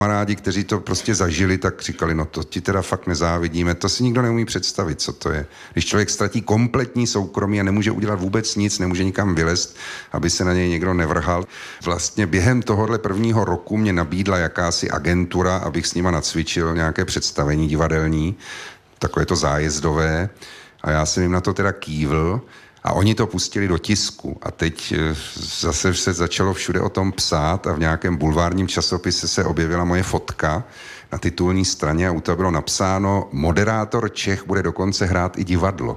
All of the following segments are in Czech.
kamarádi, kteří to prostě zažili, tak říkali, no to ti teda fakt nezávidíme, to si nikdo neumí představit, co to je. Když člověk ztratí kompletní soukromí a nemůže udělat vůbec nic, nemůže nikam vylézt, aby se na něj někdo nevrhal. Vlastně během tohohle prvního roku mě nabídla jakási agentura, abych s nima nacvičil nějaké představení divadelní, takové to zájezdové, a já jsem jim na to teda kývl. A oni to pustili do tisku a teď zase se začalo všude o tom psát a v nějakém bulvárním časopise se objevila moje fotka na titulní straně a u toho bylo napsáno: moderátor Čech bude dokonce hrát i divadlo.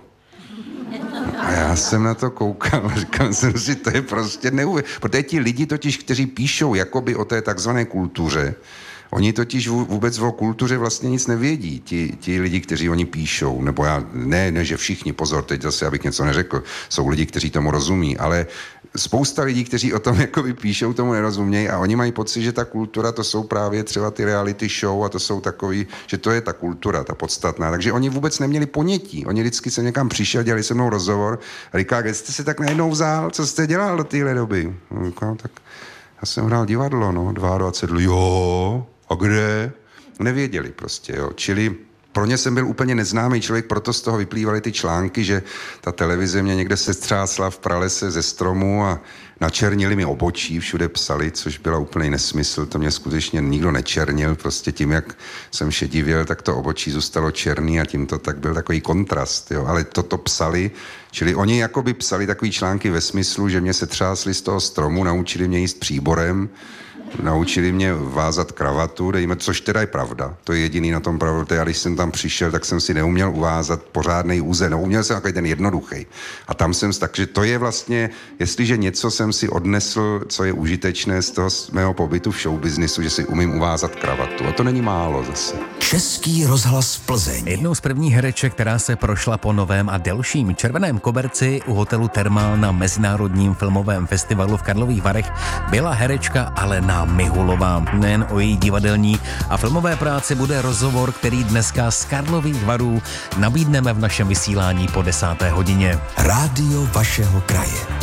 A já jsem na to koukal a říkal jsem si, to je prostě neuvěřitelné. Protože ti lidi totiž, kteří píšou jakoby o té takzvané kultuře, oni totiž vůbec o kultuře vlastně nic nevědí, ti lidi, kteří oni píšou, nebo já, ne, že všichni, pozor, teď zase, abych něco neřekl, jsou lidi, kteří tomu rozumí, ale spousta lidí, kteří o tom jakoby píšou, tomu nerozumějí a oni mají pocit, že ta kultura, to jsou právě třeba ty reality show a to jsou takový, že to je ta kultura, ta podstatná, takže oni vůbec neměli ponětí, oni vždycky se někam přišel, dělali se mnou rozhovor a říká, kde jste se tak najednou vzal, co jste dělal do téhle doby? No, tak já jsem hrál divadlo, no, 22 let, jo. A kde? Nevěděli prostě, jo. Čili pro ně jsem byl úplně neznámý člověk, proto z toho vyplývaly ty články, že ta televize mě někde sestřásla v pralese ze stromu a načernili mi obočí, všude psali, což byla úplný nesmysl, to mě skutečně nikdo nečernil, prostě tím, jak jsem šedivěl, tak to obočí zůstalo černý a tím to tak byl takový kontrast, jo. Ale toto psali, čili oni jakoby psali takový články ve smyslu, že mě se třásli z toho stromu, naučili mě jíst příborem, naučili mě vázat kravatu, což teda je pravda. To je jediný na tom pravdu. Já když jsem tam přišel, tak jsem si neuměl uvázat pořádnej úzel. No, uměl jsem takový ten jednoduchý. A tam jsem, takže to je vlastně, jestliže něco jsem si odnesl, co je užitečné z toho mého pobytu v showbiznisu, že si umím uvázat kravatu. A to není málo zase. Český rozhlas Plzeň. Jednou z prvních hereček, která se prošla po novém a delším červeném koberci u hotelu Thermal na Mezinárodním filmovém festivalu v Karlových Varech, byla herečka Alena Mihulová. Nejen o její divadelní a filmové práci bude rozhovor, který dneska z Karlových Varů nabídneme v našem vysílání po 10. hodině. Rádio vašeho kraje.